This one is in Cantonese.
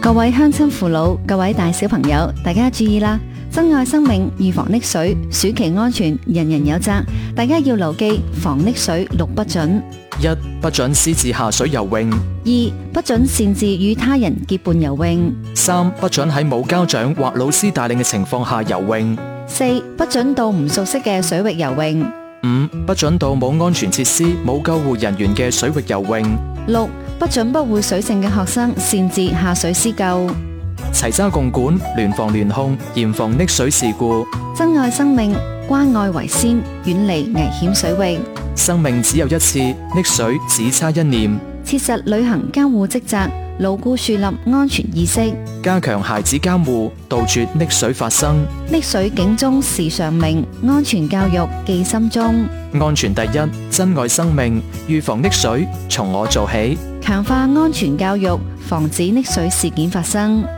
各位鄉親父老、各位大小朋友，大家注意啦！珍愛生命，預防溺水，暑期安全，人人有責。大家要牢記防溺水6不準： 1. 不准私自下水游泳； 2. 不准擅自與他人結伴游泳； 3. 不准喺冇家長或老師帶領嘅情況下游泳； 4. 不准到唔熟悉嘅水域游泳； 5. 不准到冇安全設施、冇救護人員嘅水域游泳； 6. 不准不會水性嘅學生擅自下水施救。 齊揸共管，聯防聯控，嚴防溺水事故。 珍愛生命，關愛為先，遠離危險水域。 生命只有一次，溺水只差一念。 切實履行監護職責，牢固樹立安全意識， 加強孩子監護，杜絕溺水發生。 溺水警鐘時常鳴，安全教育記心中。 安全第一，珍愛生命，預防溺水從我做起。 強化安全教育，防止溺水事件發生。